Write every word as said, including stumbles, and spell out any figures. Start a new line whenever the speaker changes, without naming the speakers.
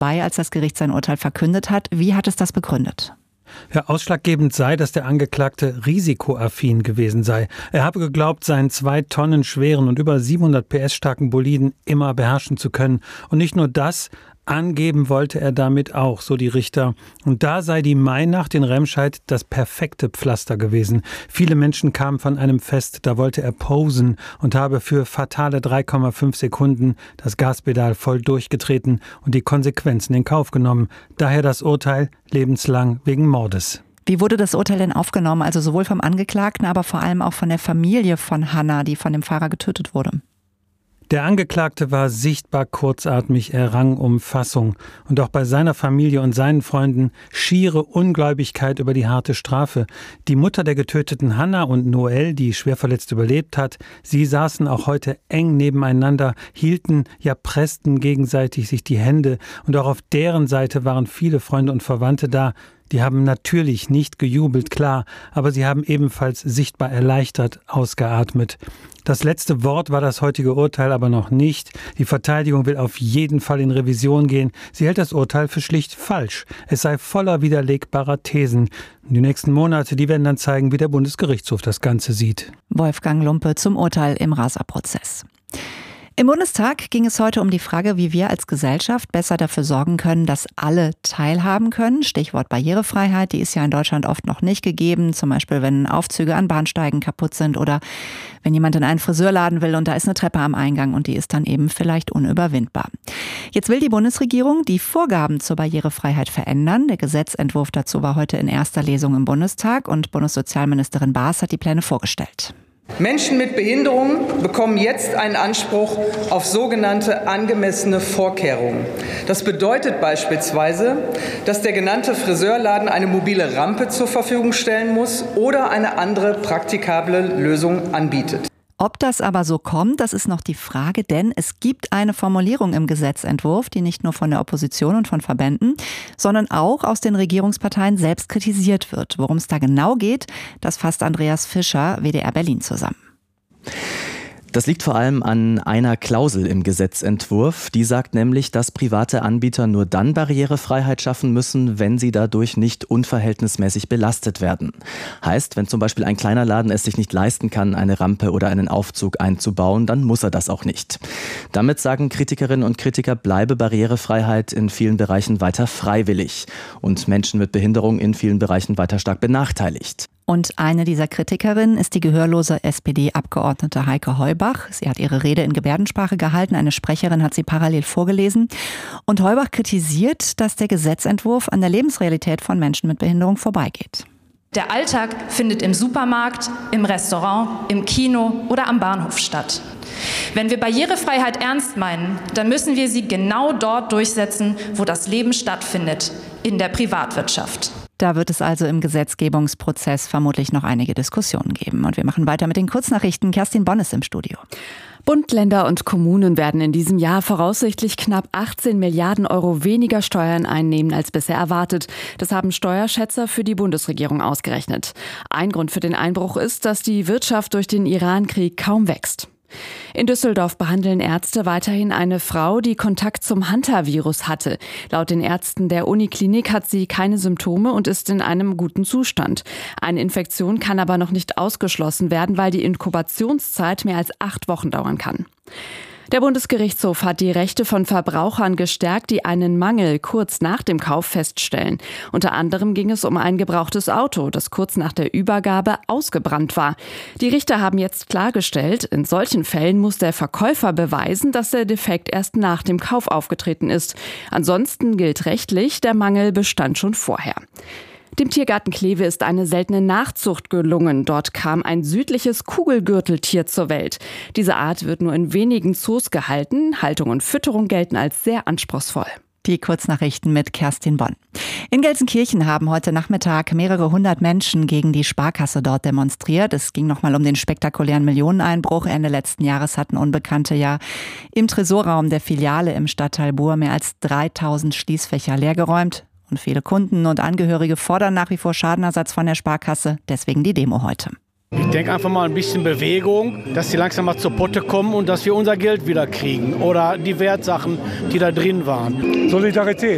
bei, als das Gericht sein Urteil verkündet hat. Wie hat es das begründet?
Ja, ausschlaggebend sei, dass der Angeklagte risikoaffin gewesen sei. Er habe geglaubt, seinen zwei Tonnen schweren und über siebenhundert P S starken Boliden immer beherrschen zu können. Und nicht nur das, angeben wollte er damit auch, so die Richter. Und da sei die Mainacht in Remscheid das perfekte Pflaster gewesen. Viele Menschen kamen von einem Fest, da wollte er posen und habe für fatale drei Komma fünf Sekunden das Gaspedal voll durchgetreten und die Konsequenzen in Kauf genommen. Daher das Urteil lebenslang wegen Mordes.
Wie wurde das Urteil denn aufgenommen? Also sowohl vom Angeklagten, aber vor allem auch von der Familie von Hanna, die von dem Fahrer getötet wurde.
Der Angeklagte war sichtbar kurzatmig, er rang um Fassung. Und auch bei seiner Familie und seinen Freunden schiere Ungläubigkeit über die harte Strafe. Die Mutter der getöteten Hanna und Noel, die schwer verletzt überlebt hat, sie saßen auch heute eng nebeneinander, hielten, ja pressten gegenseitig sich die Hände. Und auch auf deren Seite waren viele Freunde und Verwandte da. Die haben natürlich nicht gejubelt, klar, aber sie haben ebenfalls sichtbar erleichtert ausgeatmet. Das letzte Wort war das heutige Urteil aber noch nicht. Die Verteidigung will auf jeden Fall in Revision gehen. Sie hält das Urteil für schlicht falsch. Es sei voller widerlegbarer Thesen. Die nächsten Monate, die werden dann zeigen, wie der Bundesgerichtshof das Ganze sieht.
Wolfgang Lumpe zum Urteil im Rasa-Prozess. Im Bundestag ging es heute um die Frage, wie wir als Gesellschaft besser dafür sorgen können, dass alle teilhaben können. Stichwort Barrierefreiheit, die ist ja in Deutschland oft noch nicht gegeben. Zum Beispiel, wenn Aufzüge an Bahnsteigen kaputt sind oder wenn jemand in einen Friseurladen will und da ist eine Treppe am Eingang und die ist dann eben vielleicht unüberwindbar. Jetzt will die Bundesregierung die Vorgaben zur Barrierefreiheit verändern. Der Gesetzentwurf dazu war heute in erster Lesung im Bundestag und Bundessozialministerin Baas hat die Pläne vorgestellt.
Menschen mit Behinderung bekommen jetzt einen Anspruch auf sogenannte angemessene Vorkehrungen. Das bedeutet beispielsweise, dass der genannte Friseurladen eine mobile Rampe zur Verfügung stellen muss oder eine andere praktikable Lösung anbietet.
Ob das aber so kommt, das ist noch die Frage, denn es gibt eine Formulierung im Gesetzentwurf, die nicht nur von der Opposition und von Verbänden, sondern auch aus den Regierungsparteien selbst kritisiert wird. Worum es da genau geht, das fasst Andreas Fischer, W D R Berlin, zusammen.
Das liegt vor allem an einer Klausel im Gesetzentwurf. Die sagt nämlich, dass private Anbieter nur dann Barrierefreiheit schaffen müssen, wenn sie dadurch nicht unverhältnismäßig belastet werden. Heißt, wenn zum Beispiel ein kleiner Laden es sich nicht leisten kann, eine Rampe oder einen Aufzug einzubauen, dann muss er das auch nicht. Damit sagen Kritikerinnen und Kritiker, bleibe Barrierefreiheit in vielen Bereichen weiter freiwillig und Menschen mit Behinderung in vielen Bereichen weiter stark benachteiligt.
Und eine dieser Kritikerinnen ist die gehörlose S P D-Abgeordnete Heike Heubach. Sie hat ihre Rede in Gebärdensprache gehalten. Eine Sprecherin hat sie parallel vorgelesen. Und Heubach kritisiert, dass der Gesetzentwurf an der Lebensrealität von Menschen mit Behinderung vorbeigeht.
Der Alltag findet im Supermarkt, im Restaurant, im Kino oder am Bahnhof statt. Wenn wir Barrierefreiheit ernst meinen, dann müssen wir sie genau dort durchsetzen, wo das Leben stattfindet, in der Privatwirtschaft.
Da wird es also im Gesetzgebungsprozess vermutlich noch einige Diskussionen geben. Und wir machen weiter mit den Kurznachrichten. Kerstin Bonn ist im Studio.
Bund, Länder und Kommunen werden in diesem Jahr voraussichtlich knapp achtzehn Milliarden Euro weniger Steuern einnehmen als bisher erwartet. Das haben Steuerschätzer für die Bundesregierung ausgerechnet. Ein Grund für den Einbruch ist, dass die Wirtschaft durch den Iran-Krieg kaum wächst. In Düsseldorf behandeln Ärzte weiterhin eine Frau, die Kontakt zum Hantavirus hatte. Laut den Ärzten der Uniklinik hat sie keine Symptome und ist in einem guten Zustand. Eine Infektion kann aber noch nicht ausgeschlossen werden, weil die Inkubationszeit mehr als acht Wochen dauern kann. Der Bundesgerichtshof hat die Rechte von Verbrauchern gestärkt, die einen Mangel kurz nach dem Kauf feststellen. Unter anderem ging es um ein gebrauchtes Auto, das kurz nach der Übergabe ausgebrannt war. Die Richter haben jetzt klargestellt, in solchen Fällen muss der Verkäufer beweisen, dass der Defekt erst nach dem Kauf aufgetreten ist. Ansonsten gilt rechtlich, der Mangel bestand schon vorher. Dem Tiergarten Kleve ist eine seltene Nachzucht gelungen. Dort kam ein südliches Kugelgürteltier zur Welt. Diese Art wird nur in wenigen Zoos gehalten. Haltung und Fütterung gelten als sehr anspruchsvoll.
Die Kurznachrichten mit Kerstin Bonn. In Gelsenkirchen haben heute Nachmittag mehrere hundert Menschen gegen die Sparkasse dort demonstriert. Es ging nochmal um den spektakulären Millioneneinbruch. Ende letzten Jahres hatten Unbekannte ja im Tresorraum der Filiale im Stadtteil Buhr mehr als dreitausend Schließfächer leergeräumt. Und viele Kunden und Angehörige fordern nach wie vor Schadenersatz von der Sparkasse. Deswegen die Demo heute.
Ich denke einfach mal ein bisschen Bewegung, dass sie langsam mal zur Potte kommen und dass wir unser Geld wieder kriegen oder die Wertsachen, die da drin waren.
Solidarität.